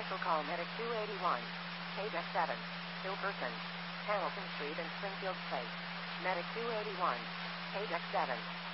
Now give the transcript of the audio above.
Special call Medic 281. KDEC 7. Hilperson. Hamilton Street and Springfield Place. Medic 281. KDEC 7.